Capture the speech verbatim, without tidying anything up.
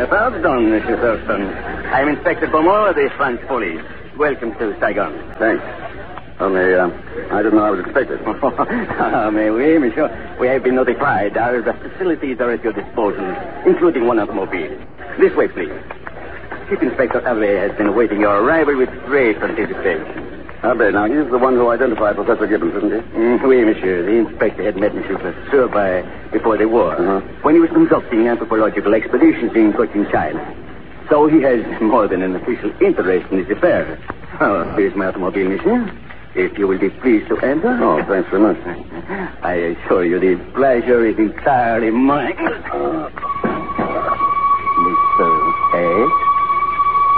Pardon, Monsieur Thurston. I'm Inspector Beaumont of the French police. Welcome to Saigon. Thanks. Only, uh, I didn't know I was expected. Ah, mais oui, monsieur. We have been notified. Our facilities are at your disposal, including one automobile. This way, please. Chief Inspector Abbey has been awaiting your arrival with great anticipation. Abbey, now, he's the one who identified Professor Gibbons, isn't he? Mm, oui, monsieur. The inspector had met Monsieur Lesueur by before the war, uh-huh. when he was conducting anthropological expeditions in Cochin China. So he has more than an official interest in this affair. Oh, here's my automobile, monsieur. If you will be pleased to enter. Oh, thanks very much. I assure you the pleasure is entirely mine.